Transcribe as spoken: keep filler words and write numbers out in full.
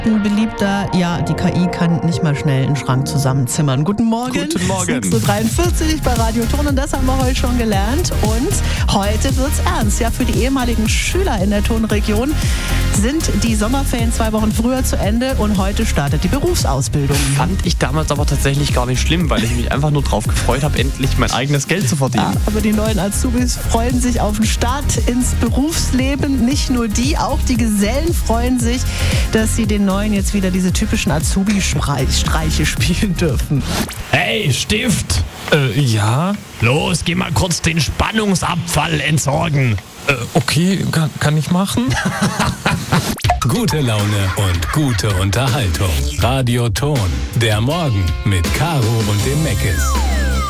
Ein beliebter, ja, die K I kann nicht mal schnell einen Schrank zusammenzimmern. Guten Morgen. Guten Morgen. sechs Uhr dreiundvierzig bei Radio Ton und das haben wir heute schon gelernt. Und heute wird's ernst. Ja, für die ehemaligen Schüler in der Tonregion sind die Sommerferien zwei Wochen früher zu Ende und heute startet die Berufsausbildung. Fand ich damals aber tatsächlich gar nicht schlimm, weil ich mich einfach nur drauf gefreut habe, endlich mein eigenes Geld zu verdienen. Ja, aber die neuen Azubis freuen sich auf den Start ins Berufsleben. Nicht nur die, auch die Gesellen freuen sich, dass sie den neuen jetzt wieder diese typischen Azubi-Streiche spielen dürfen. Hey, Stift! Äh, ja? Los, geh mal kurz den Spannungsabfall entsorgen. Äh, okay, kann, kann ich machen? Gute Laune und gute Unterhaltung. Radio Ton. Der Morgen mit Caro und dem Meckes.